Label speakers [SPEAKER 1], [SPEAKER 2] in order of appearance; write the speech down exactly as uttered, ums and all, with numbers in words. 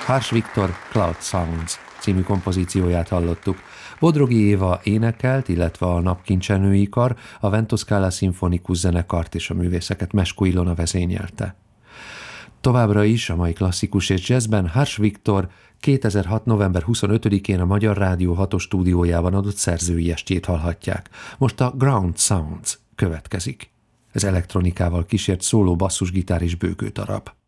[SPEAKER 1] Harsh Viktor Cloud Sounds című kompozícióját hallottuk. Bodrogi Éva énekelt, illetve a Napkincsenői Kar, a Ventoscala Szimfonikus Zenekart és a művészeket Meskó Ilona vezényelte. Továbbra is a mai klasszikus és jazzben Harsh Viktor kétezer-hat. november huszonötödikén a Magyar Rádió hatos stúdiójában adott szerzői estjét hallhatják. Most a Ground Sounds következik. Ez elektronikával kísért szóló basszusgitár és bőgődarab.